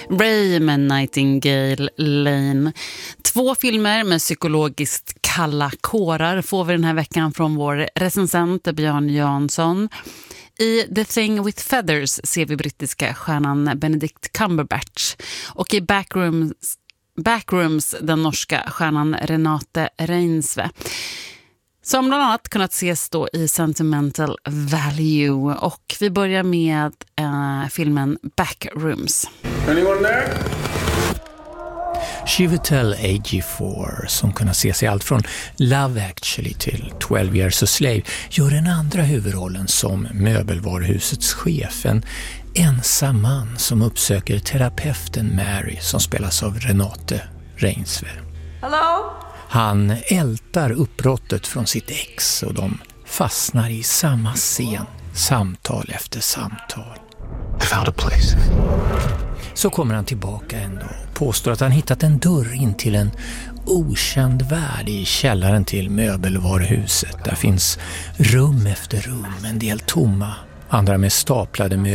Ray med Nightingale Lane. 2 filmer med psykologiskt kalla kårar får vi den här veckan från vår recensent Björn Jansson. I The Thing with Feathers ser vi brittiska stjärnan Benedict Cumberbatch. Och i Backrooms den norska stjärnan Renate Reinsve. Som bland annat kunnat ses då i Sentimental Value. Och vi börjar med filmen Backrooms. Anyone there? Chiwetel Ejiofor, som kunnat ses i allt från Love Actually till 12 Years a Slave, gör den andra huvudrollen som möbelvaruhusets chef, en ensam man som uppsöker terapeuten Mary som spelas av Renate Reinsve. Hello? Han ältar uppbrottet från sitt ex och de fastnar i samma scen, samtal efter samtal. I found a place. Så kommer han tillbaka ändå och påstår att han hittat en dörr in till en okänd värld i källaren till möbelvaruhuset. Där finns rum efter rum, en del tomma, andra med staplade möbler.